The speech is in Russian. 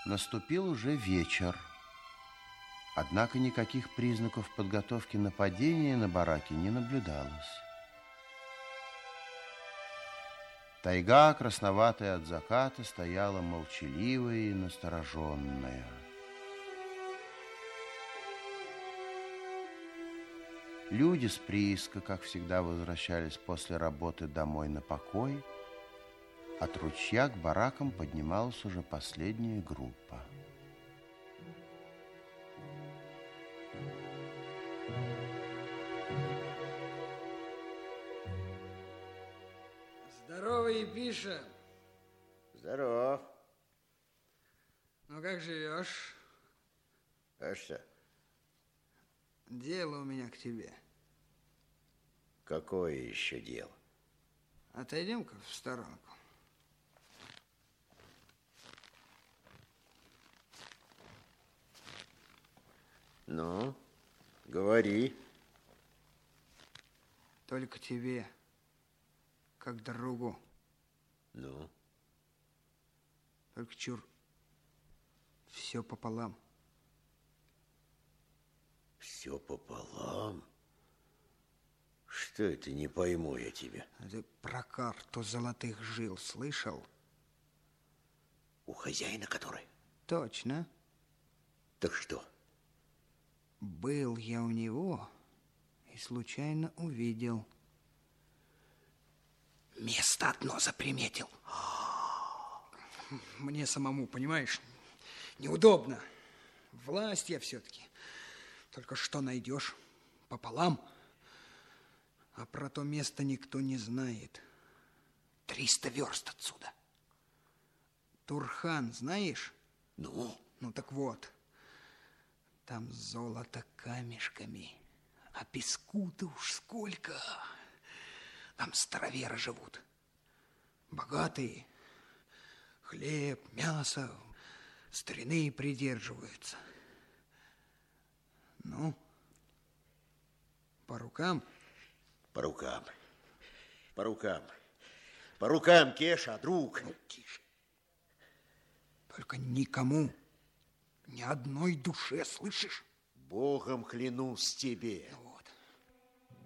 Наступил уже вечер. Однако никаких признаков подготовки нападения на бараки не наблюдалось. Тайга, красноватая от заката, стояла молчаливая и настороженная. Люди с прииска, как всегда, возвращались после работы домой на покой. От ручья к баракам поднималась уже последняя группа. Здорово, Епиша. Здоров. Ну, как живешь? А что? Дело у меня к тебе. Какое еще дело? Отойдем-ка в сторонку. Ну, говори. Только тебе, как другу. Ну? Только чур, все пополам. Все пополам? Что это, не пойму я тебя. А ты про карту золотых жил слышал? У хозяина который? Точно. Так что? Был я у него и случайно увидел. Место одно заприметил. Мне самому, понимаешь, неудобно. Власть я все-таки. Только что найдешь пополам. А про то место никто не знает. 300 верст отсюда. Турхан, знаешь? Ну? Ну так вот. Там золото камешками. А песку-то уж сколько. Там староверы живут. Богатые. Хлеб, мясо, старины придерживаются. Ну, по рукам? По рукам. По рукам. По рукам, Кеша, друг. Ну, тише. Только никому, ни одной душе, слышишь? Богом клянусь тебе. Ну